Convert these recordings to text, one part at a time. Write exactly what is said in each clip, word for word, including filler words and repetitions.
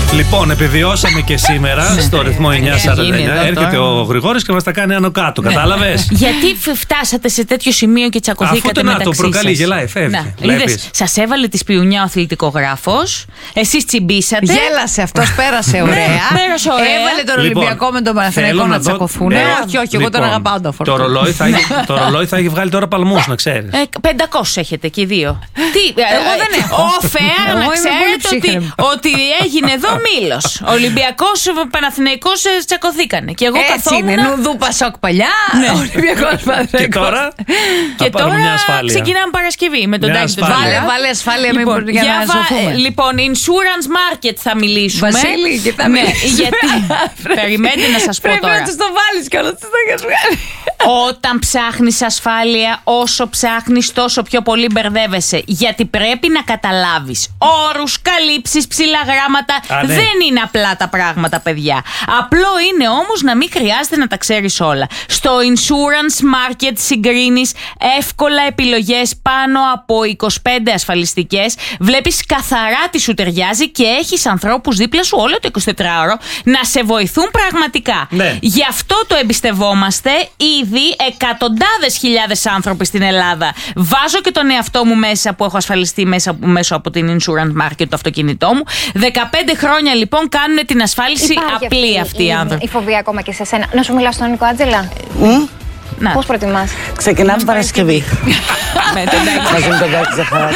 Λοιπόν, επιβιώσαμε και σήμερα στο ρυθμό εννιά σαράντα εννιά. Έρχεται ο Γρηγόρης και μας τα κάνει άνω κάτω. Κατάλαβες? Γιατί φτάσατε σε τέτοιο σημείο και τσακωθήκατε μεταξύ σας? Αυτό το προκαλεί, γελάει, φεύγει. Σας έβαλε τη σπιουνιά ο αθλητικογράφος, εσείς τσιμπήσατε. Γέλασε αυτός, πέρασε ωραία. Πέρασε ωραία. Έβαλε τον Ολυμπιακό με τον Παναθηναϊκό να τσακωθούν. Όχι, όχι, εγώ τον αγαπάω το φορτό. Το ρολόι θα έχει βγάλει τώρα παλμούς, να ξέρεις. πεντακόσιους έχετε και οι δύο. Τι, εγώ δεν έχω. Ο Φεά, να ξέρετε ότι έγινε εδώ μήλος. Ολυμπιακός, Παναθηναϊκός τσακωθήκανε. Και εγώ καθόμουν. Έτσι είναι, νουδού Πασόκ παλιά. Ολυμπιακός, Παναθηναϊκός. Και τώρα. Και τώρα ξεκινάμε Παρασκευή με τον Τάκη του Βάλε, βάλε ασφάλεια για να σωθούμε. Λοιπόν, insurance market θα μιλήσουμε. Βασίλη, και θα μιλήσουμε. Γιατί. Περιμένετε να σας πω τώρα. Πρέπει να τους το βάλεις κιόλας. Όταν ψάχνεις ασφάλεια, όσο ψάχνεις τόσο πιο πολύ μπερδεύεσαι. Γιατί πρέπει να καταλάβεις όρους, καλύψεις, ψηλαγράμματα. Α, ναι. Δεν είναι απλά τα πράγματα, παιδιά. Απλό είναι όμως να μην χρειάζεται να τα ξέρεις όλα. Στο insurance market συγκρίνεις εύκολα επιλογές πάνω από είκοσι πέντε ασφαλιστικές. Βλέπεις καθαρά τι σου ταιριάζει και έχεις ανθρώπους δίπλα σου όλο το εικοσιτετράωρο να σε βοηθούν πραγματικά. Ναι. Γι' αυτό το εμπιστευόμαστε ήδη εκατοντάδες χιλιάδες άνθρωποι στην Ελλάδα. Βάζω και τον εαυτό μου μέσα που έχω ασφαλιστεί μέσα, μέσω από την insurance market του αυτοκίνητό μου. δεκαπέντε χρόνια λοιπόν κάνουν την ασφάλιση απλή αυτή οι άνθρωποι. Η φοβία ακόμα και σε σένα. Να σου μιλάω στον Νίκο Άντζελα. Να. Πώς προτιμάς? Ξεκινάμε Παρασκευή. Με τον Τάκη. Μαζί με τον Τάκη Ζαχαράτη.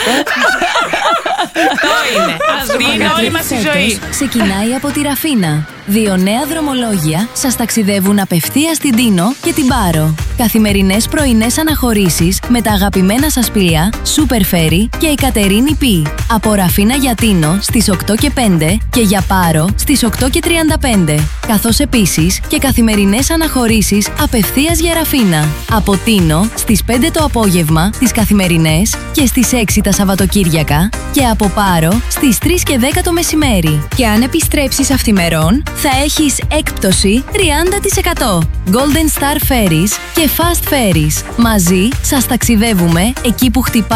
Αυτό είναι. Αυτή είναι όλη μας η ζωή. Ξεκινάει από τη Ραφίνα. Δύο νέα δρομολόγια σας ταξιδεύουν απευθείας στην Τίνο και την Πάρο. Καθημερινές πρωινές αναχωρήσεις με τα αγαπημένα σας πλοία Super Ferry και η Κατερίνη Πι. Από Ραφίνα για Τίνο στις οκτώ και πέντε και για Πάρο στις οκτώ και τριάντα πέντε. Καθώς επίσης και καθημερινές αναχωρήσεις απευθείας για Ραφίνα. Από Τίνο στις πέντε το απόγευμα τις καθημερινές και στις έξι τα Σαββατοκύριακα και από Πάρο στις τρεις και δέκα το μεσημέρι. Και αν επιστρέψεις αυθημερών θα έχεις έκπτωση τριάντα τοις εκατό. Golden Star Ferries και Fast Ferries. Μαζί σας ταξιδεύουμε εκεί που χτυπά